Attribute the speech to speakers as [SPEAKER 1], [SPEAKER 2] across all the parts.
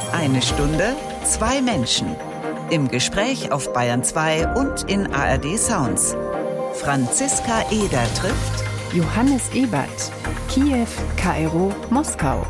[SPEAKER 1] Eine Stunde, zwei Menschen. Im Gespräch auf Bayern 2 und in ARD Sounds. Franziska Eder trifft
[SPEAKER 2] Johannes Ebert, Kiew, Kairo, Moskau.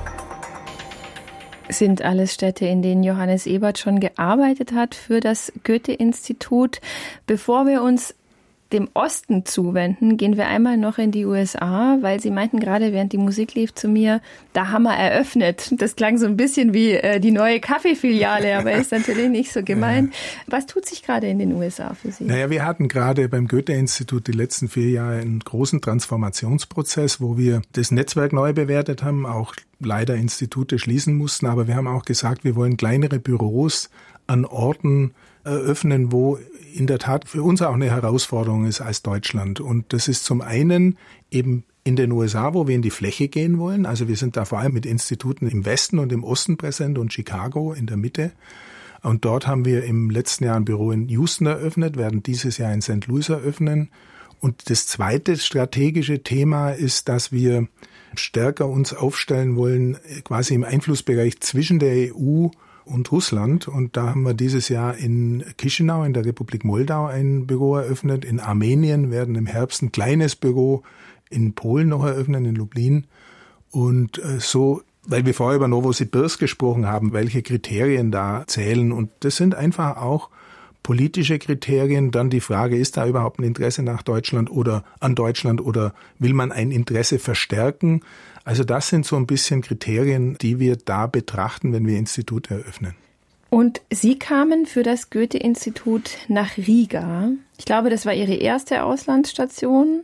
[SPEAKER 2] Sind alles Städte, in denen Johannes Ebert schon gearbeitet hat für das Goethe-Institut. Bevor wir uns dem Osten zuwenden, gehen wir einmal noch in die USA, weil Sie meinten gerade, während die Musik lief zu mir, da haben wir eröffnet. Das klang so ein bisschen wie die neue Kaffeefiliale, aber ist natürlich nicht so gemeint. Was tut sich gerade in den USA für Sie?
[SPEAKER 3] Naja, wir hatten gerade beim Goethe-Institut die letzten 4 Jahre einen großen Transformationsprozess, wo wir das Netzwerk neu bewertet haben, auch leider Institute schließen mussten, aber wir haben auch gesagt, wir wollen kleinere Büros an Orten eröffnen, wo in der Tat für uns auch eine Herausforderung ist als Deutschland. Und das ist zum einen eben in den USA, wo wir in die Fläche gehen wollen. Also wir sind da vor allem mit Instituten im Westen und im Osten präsent und Chicago in der Mitte. Und dort haben wir im letzten Jahr ein Büro in Houston eröffnet, werden dieses Jahr in St. Louis eröffnen. Und das zweite strategische Thema ist, dass wir stärker uns aufstellen wollen, quasi im Einflussbereich zwischen der EU und Russland. Und da haben wir dieses Jahr in Chișinău in der Republik Moldau ein Büro eröffnet. In Armenien werden im Herbst ein kleines Büro in Polen noch eröffnen, in Lublin. Und so, weil wir vorher über Novosibirsk gesprochen haben, welche Kriterien da zählen. Und das sind einfach auch politische Kriterien. Dann die Frage, ist da überhaupt ein Interesse nach Deutschland oder an Deutschland oder will man ein Interesse verstärken? Also das sind so ein bisschen Kriterien, die wir da betrachten, wenn wir Institute eröffnen.
[SPEAKER 2] Und Sie kamen für das Goethe-Institut nach Riga. Ich glaube, das war Ihre erste Auslandsstation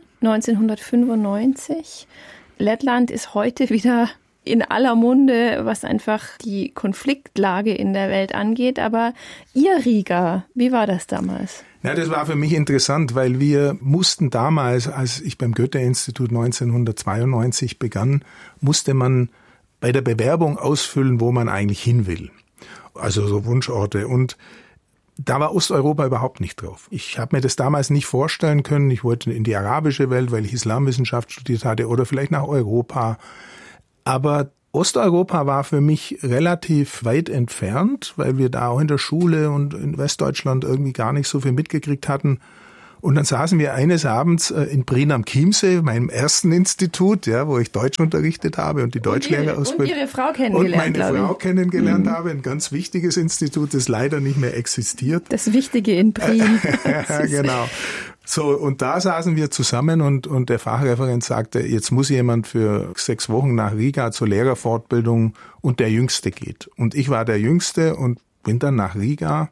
[SPEAKER 2] 1995. Lettland ist heute wieder in aller Munde, was einfach die Konfliktlage in der Welt angeht. Aber Ihr Riga, wie war das damals?
[SPEAKER 3] Ja, das war für mich interessant, weil wir mussten damals, als ich beim Goethe-Institut 1992 begann, musste man bei der Bewerbung ausfüllen, wo man eigentlich hin will. Also so Wunschorte. Und da war Osteuropa überhaupt nicht drauf. Ich habe mir das damals nicht vorstellen können. Ich wollte in die arabische Welt, weil ich Islamwissenschaft studiert hatte, oder vielleicht nach Europa. Aber Osteuropa war für mich relativ weit entfernt, weil wir da auch in der Schule und in Westdeutschland irgendwie gar nicht so viel mitgekriegt hatten. Und dann saßen wir eines Abends in Prien am Chiemsee, meinem ersten Institut, ja, wo ich Deutsch unterrichtet habe und die Deutschlehrerausbildung.
[SPEAKER 2] Und Ihre Frau kennengelernt.
[SPEAKER 3] Und meine Frau kennengelernt habe, ein ganz wichtiges Institut, das leider nicht mehr existiert.
[SPEAKER 2] Das Wichtige in Prien.
[SPEAKER 3] Ja, genau. So, und da saßen wir zusammen und der Fachreferent sagte, jetzt muss jemand für 6 Wochen nach Riga zur Lehrerfortbildung und der Jüngste geht. Und ich war der Jüngste und bin dann nach Riga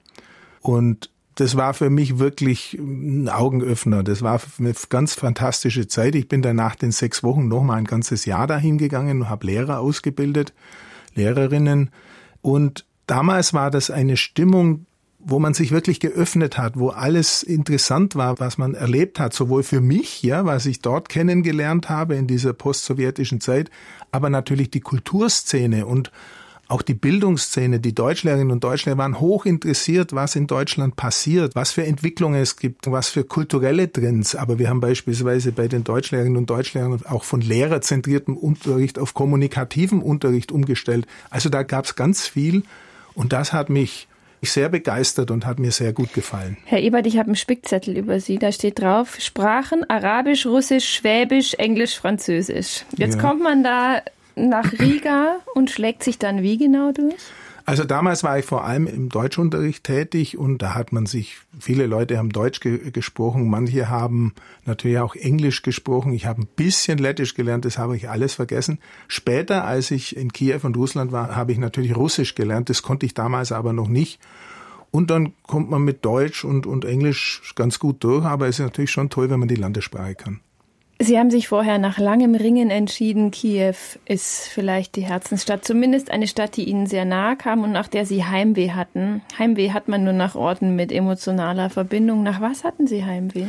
[SPEAKER 3] und das war für mich wirklich ein Augenöffner. Das war eine ganz fantastische Zeit. Ich bin dann nach den 6 Wochen noch mal ein ganzes Jahr dahin gegangen und habe Lehrer ausgebildet, Lehrerinnen. Und damals war das eine Stimmung, wo man sich wirklich geöffnet hat, wo alles interessant war, was man erlebt hat, sowohl für mich, ja, was ich dort kennengelernt habe in dieser postsowjetischen Zeit, aber natürlich die Kulturszene und auch die Bildungsszene. Die Deutschlehrerinnen und Deutschlehrer waren hoch interessiert, was in Deutschland passiert, was für Entwicklungen es gibt, was für kulturelle Trends. Aber wir haben beispielsweise bei den Deutschlehrerinnen und Deutschlehrern auch von lehrerzentriertem Unterricht auf kommunikativen Unterricht umgestellt. Also da gab es ganz viel und das hat mich sehr begeistert und hat mir sehr gut gefallen.
[SPEAKER 2] Herr Ebert, ich habe einen Spickzettel über Sie. Da steht drauf, Sprachen, Arabisch, Russisch, Schwäbisch, Englisch, Französisch. Jetzt kommt man da nach Riga und schlägt sich dann wie genau durch?
[SPEAKER 3] Also damals war ich vor allem im Deutschunterricht tätig und da hat man sich, viele Leute haben Deutsch gesprochen, manche haben natürlich auch Englisch gesprochen. Ich habe ein bisschen Lettisch gelernt, das habe ich alles vergessen. Später, als ich in Kiew und Russland war, habe ich natürlich Russisch gelernt, das konnte ich damals aber noch nicht. Und dann kommt man mit Deutsch und Englisch ganz gut durch, aber es ist natürlich schon toll, wenn man die Landessprache kann.
[SPEAKER 2] Sie haben sich vorher nach langem Ringen entschieden, Kiew ist vielleicht die Herzensstadt, zumindest eine Stadt, die Ihnen sehr nahe kam und nach der Sie Heimweh hatten. Heimweh hat man nur nach Orten mit emotionaler Verbindung. Nach was hatten Sie Heimweh?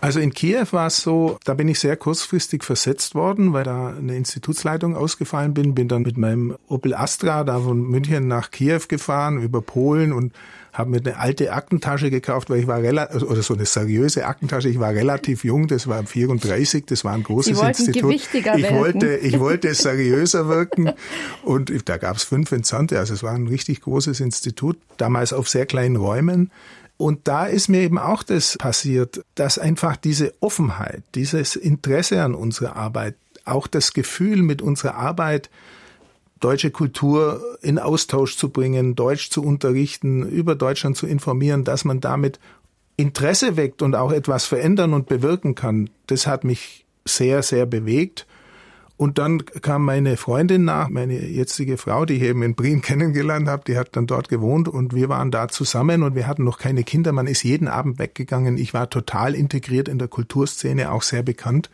[SPEAKER 3] Also in Kiew war es so, da bin ich sehr kurzfristig versetzt worden, weil da eine Institutsleitung ausgefallen bin dann mit meinem Opel Astra da von München nach Kiew gefahren, über Polen und habe mir eine alte Aktentasche gekauft, weil ich war oder so eine seriöse Aktentasche, ich war relativ jung, das war 34, das war ein großes Institut.
[SPEAKER 2] Gewichtiger werden.
[SPEAKER 3] Ich wollte seriöser wirken und da gab es 5 Entsandte, also es war ein richtig großes Institut, damals auf sehr kleinen Räumen. Und da ist mir eben auch das passiert, dass einfach diese Offenheit, dieses Interesse an unserer Arbeit, auch das Gefühl mit unserer Arbeit, deutsche Kultur in Austausch zu bringen, Deutsch zu unterrichten, über Deutschland zu informieren, dass man damit Interesse weckt und auch etwas verändern und bewirken kann, das hat mich sehr, sehr bewegt. Und dann kam meine Freundin nach, meine jetzige Frau, die ich eben in Prien kennengelernt habe, die hat dann dort gewohnt und wir waren da zusammen und wir hatten noch keine Kinder. Man ist jeden Abend weggegangen. Ich war total integriert in der Kulturszene, auch sehr bekannt.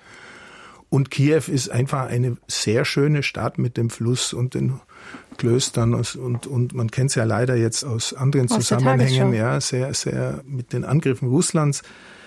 [SPEAKER 3] Und Kiew ist einfach eine sehr schöne Stadt mit dem Fluss und den Klöstern und man kennt es ja leider jetzt aus anderen Zusammenhängen, ja, sehr, sehr mit den Angriffen Russlands.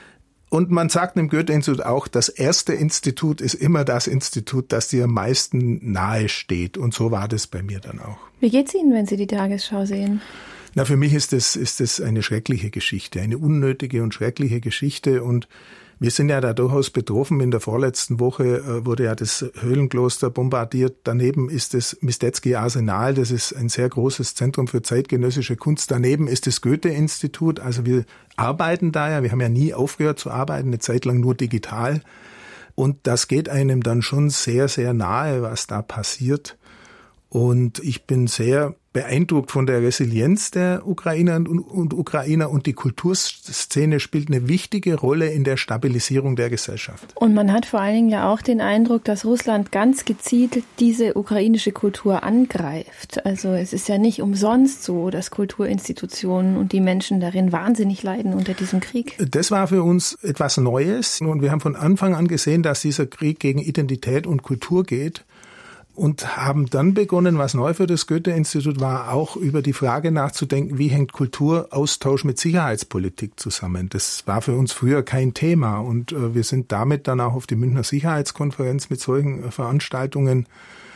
[SPEAKER 3] Und man sagt im Goethe-Institut auch, das erste Institut ist immer das Institut, das dir am meisten nahe steht. Und so war das bei mir dann auch.
[SPEAKER 2] Wie geht's Ihnen, wenn Sie die Tagesschau sehen?
[SPEAKER 3] Na, für mich ist das eine schreckliche Geschichte, eine unnötige und schreckliche Geschichte. Und wir sind ja da durchaus betroffen. In der vorletzten Woche wurde ja das Höhlenkloster bombardiert. Daneben ist das Mistetski Arsenal. Das ist ein sehr großes Zentrum für zeitgenössische Kunst. Daneben ist das Goethe-Institut. Also wir arbeiten da ja. Wir haben ja nie aufgehört zu arbeiten, eine Zeit lang nur digital. Und das geht einem dann schon sehr, sehr nahe, was da passiert. Und ich bin sehr beeindruckt von der Resilienz der Ukrainerinnen und Ukrainer und die Kulturszene spielt eine wichtige Rolle in der Stabilisierung der Gesellschaft.
[SPEAKER 2] Und man hat vor allen Dingen ja auch den Eindruck, dass Russland ganz gezielt diese ukrainische Kultur angreift. Also es ist ja nicht umsonst so, dass Kulturinstitutionen und die Menschen darin wahnsinnig leiden unter diesem Krieg.
[SPEAKER 3] Das war für uns etwas Neues und wir haben von Anfang an gesehen, dass dieser Krieg gegen Identität und Kultur geht. Und haben dann begonnen, was neu für das Goethe-Institut war, auch über die Frage nachzudenken, wie hängt Kulturaustausch mit Sicherheitspolitik zusammen. Das war für uns früher kein Thema und wir sind damit dann auch auf die Münchner Sicherheitskonferenz mit solchen Veranstaltungen.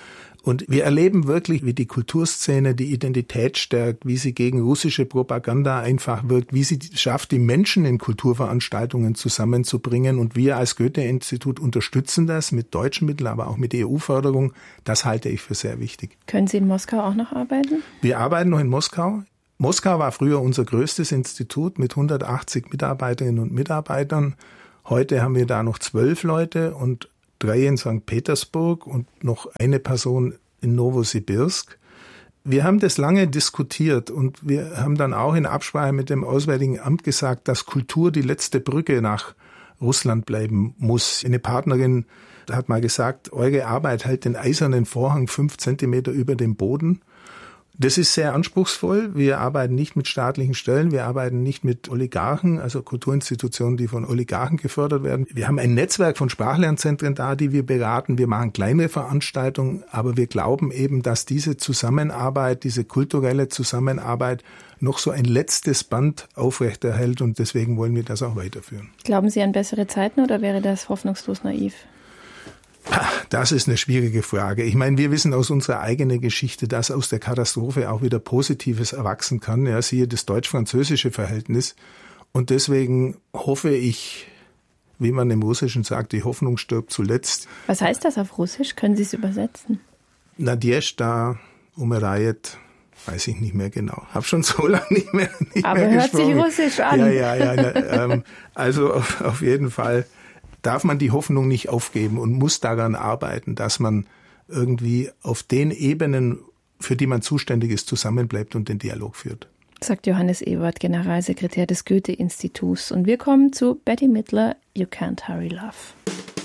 [SPEAKER 3] Und wir erleben wirklich, wie die Kulturszene die Identität stärkt, wie sie gegen russische Propaganda einfach wirkt, wie sie schafft, die Menschen in Kulturveranstaltungen zusammenzubringen. Und wir als Goethe-Institut unterstützen das mit deutschen Mitteln, aber auch mit EU-Förderung. Das halte ich für sehr wichtig.
[SPEAKER 2] Können Sie in Moskau auch noch arbeiten?
[SPEAKER 3] Wir arbeiten noch in Moskau. Moskau war früher unser größtes Institut mit 180 Mitarbeiterinnen und Mitarbeitern. Heute haben wir da noch 12 Leute und 3 in St. Petersburg und noch eine Person in Novosibirsk. Wir haben das lange diskutiert und wir haben dann auch in Absprache mit dem Auswärtigen Amt gesagt, dass Kultur die letzte Brücke nach Russland bleiben muss. Eine Partnerin hat mal gesagt, eure Arbeit hält den eisernen Vorhang 5 Zentimeter über dem Boden. Das ist sehr anspruchsvoll. Wir arbeiten nicht mit staatlichen Stellen, wir arbeiten nicht mit Oligarchen, also Kulturinstitutionen, die von Oligarchen gefördert werden. Wir haben ein Netzwerk von Sprachlernzentren da, die wir beraten. Wir machen kleinere Veranstaltungen, aber wir glauben eben, dass diese Zusammenarbeit, diese kulturelle Zusammenarbeit noch so ein letztes Band aufrechterhält und deswegen wollen wir das auch weiterführen.
[SPEAKER 2] Glauben Sie an bessere Zeiten oder wäre das hoffnungslos naiv?
[SPEAKER 3] Das ist eine schwierige Frage. Ich meine, wir wissen aus unserer eigenen Geschichte, dass aus der Katastrophe auch wieder Positives erwachsen kann. Ja, siehe das deutsch-französische Verhältnis. Und deswegen hoffe ich, wie man im Russischen sagt, die Hoffnung stirbt zuletzt.
[SPEAKER 2] Was heißt das auf Russisch? Können Sie es übersetzen?
[SPEAKER 3] Nadezhda umирает, weiß ich nicht mehr genau. Hab schon so lange nicht mehr gesprochen.
[SPEAKER 2] Aber hört sich Russisch an.
[SPEAKER 3] Ja. Also auf jeden Fall darf man die Hoffnung nicht aufgeben und muss daran arbeiten, dass man irgendwie auf den Ebenen, für die man zuständig ist, zusammenbleibt und den Dialog führt.
[SPEAKER 2] Sagt Johannes Ebert, Generalsekretär des Goethe-Instituts. Und wir kommen zu Bette Midler, You Can't Hurry Love.